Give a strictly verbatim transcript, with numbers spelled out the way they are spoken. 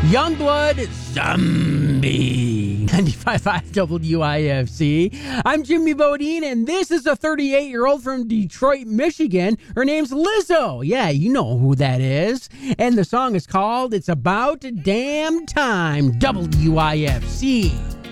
Youngblood Zombie. ninety-five point five W I F C. I'm Jimmy Bodine, and this is a thirty-eight-year-old from Detroit, Michigan. Her name's Lizzo. Yeah, you know who that is. And the song is called It's About Damn Time. W I F C.